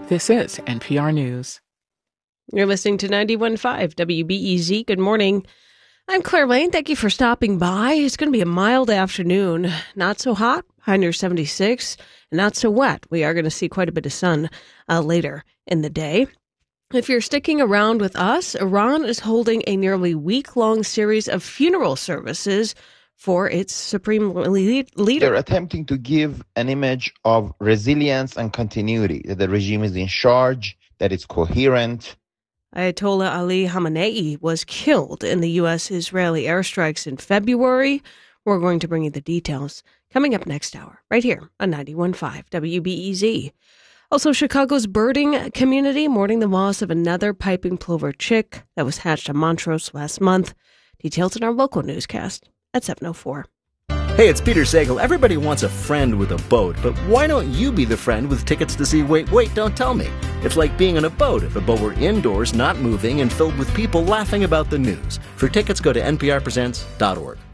This is NPR News. You're listening to 91.5 WBEZ. Good morning. I'm Claire Lane. Thank you for stopping by. It's going to be a mild afternoon. Not so hot, high near 76, and not so wet. We are going to see quite a bit of sun later in the day. If you're sticking around with us, Iran is holding a nearly week-long series of funeral services for its supreme leader. They're attempting to give an image of resilience and continuity, that the regime is in charge, that it's coherent. Ayatollah Ali Khamenei was killed in the U.S.-Israeli airstrikes in February. We're going to bring you the details coming up next hour, right here on 91.5 WBEZ. Also, Chicago's birding community mourning the loss of another piping plover chick that was hatched on Montrose last month. Details in our local newscast at 7:04. Hey, it's Peter Sagal. Everybody wants a friend with a boat, but why don't you be the friend with tickets to see Wait, Wait, Don't Tell Me? It's like being on a boat if the boat were indoors, not moving, and filled with people laughing about the news. For tickets, go to nprpresents.org.